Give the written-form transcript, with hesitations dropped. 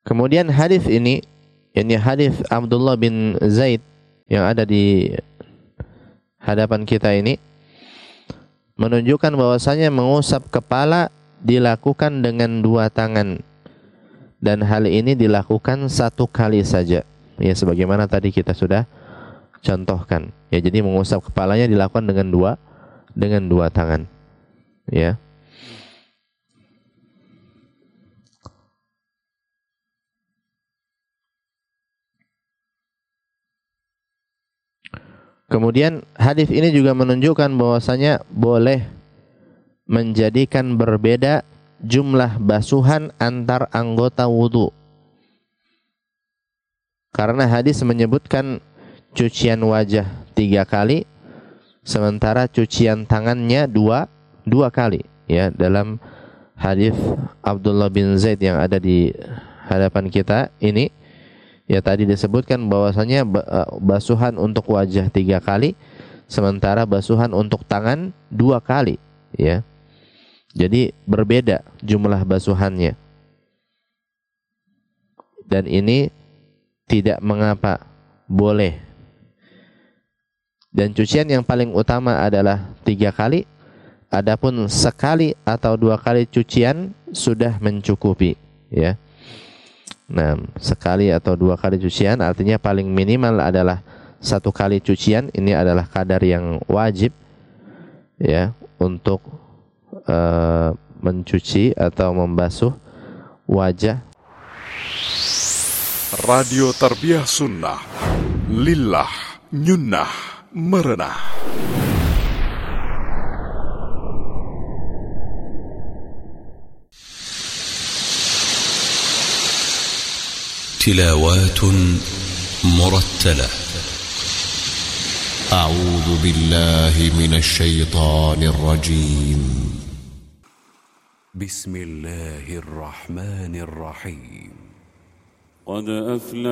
Kemudian hadis ini, yakni hadis Abdullah bin Zaid yang ada di hadapan kita ini, menunjukkan bahwasanya mengusap kepala dilakukan dengan 2 tangan, dan hal ini dilakukan 1 kali saja, ya sebagaimana tadi kita sudah contohkan. Ya, jadi mengusap kepalanya dilakukan dengan dua tangan. Ya. Kemudian hadis ini juga menunjukkan bahwasanya boleh menjadikan berbeda jumlah basuhan antar anggota wudu. Karena hadis menyebutkan cucian wajah 3 kali, sementara cucian tangannya dua kali. Ya, dalam hadis Abdullah bin Zaid yang ada di hadapan kita ini, ya tadi disebutkan bahwasanya basuhan untuk wajah 3 kali, sementara basuhan untuk tangan 2 kali. Ya, jadi berbeda jumlah basuhannya. Dan ini tidak mengapa, boleh. Dan cucian yang paling utama adalah 3 kali. Adapun sekali atau 2 kali cucian sudah mencukupi, ya. Nah, sekali atau 2 kali cucian artinya paling minimal adalah 1 kali cucian. Ini adalah kadar yang wajib, ya, untuk mencuci atau membasuh wajah. Radio Tarbiyah Sunnah, lillah, nyunnah, merenah. تلاوات مرتلة. أعوذ بالله من الشيطان الرجيم. بسم الله الرحمن الرحيم. قد أفلح